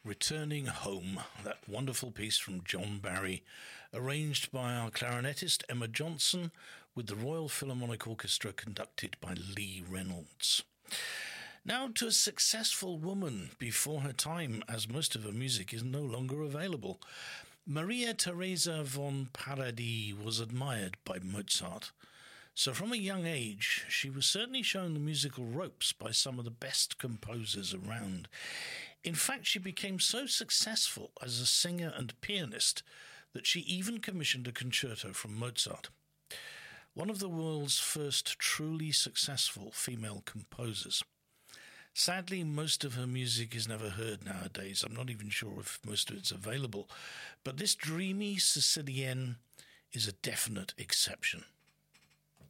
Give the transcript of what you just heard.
Returning Home, that wonderful piece from John Barry, arranged by our clarinetist Emma Johnson, with the Royal Philharmonic Orchestra conducted by Lee Reynolds. Now to a successful woman before her time, as most of her music is no longer available. Maria Theresa von Paradis was admired by Mozart. So from a young age, she was certainly shown the musical ropes by some of the best composers around. In fact, she became so successful as a singer and pianist that she even commissioned a concerto from Mozart. One of the world's first truly successful female composers. Sadly, most of her music is never heard nowadays. I'm not even sure if most of it's available. But this dreamy Sicilienne is a definite exception.